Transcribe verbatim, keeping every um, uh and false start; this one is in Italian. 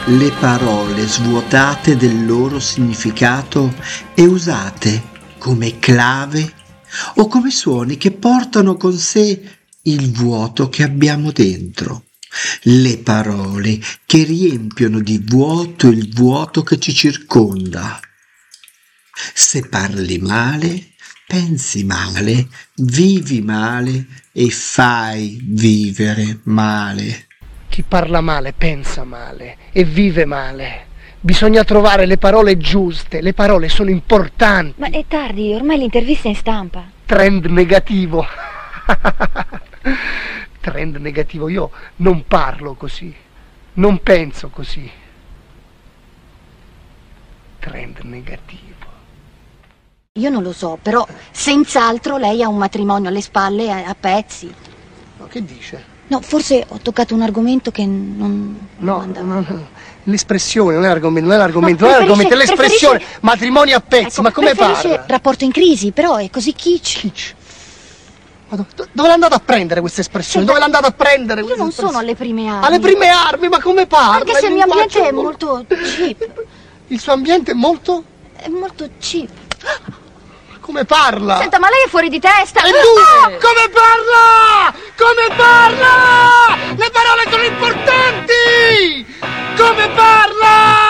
le parole svuotate del loro significato e usate come clave o come suoni che portano con sé il vuoto che abbiamo dentro. Le parole che riempiono di vuoto il vuoto che ci circonda. Se parli male, pensi male, vivi male e fai vivere male. Chi parla male pensa male e vive male. Bisogna trovare le parole giuste, le parole sono importanti. Ma è tardi, ormai l'intervista è in stampa. Trend negativo. Trend negativo, io non parlo così, non penso così. Trend negativo. Io non lo so, però senz'altro lei ha un matrimonio alle spalle a, a pezzi. Ma che dice? No, forse ho toccato un argomento che non... No, non no, no, l'espressione non è l'argomento, non è l'argomento, No, non è l'argomento, è preferisce- l'espressione, preferisce- matrimonio a pezzi, Ecco, ma come preferisce parla? rapporto in crisi, però è così kitsch. Kitsch. Ma do- do- dove l'è andata a prendere questa espressione? Senta, Dove l'è andata a prendere Io questa non sono espressione? alle prime armi. Alle prime armi, ma come parla? Anche se il mio ambiente è molto cheap. Il suo ambiente è molto... È molto cheap. come parla? Senta, ma lei è fuori di testa. E tu? Come parla? Come parla? Le parole sono importanti! Come parla?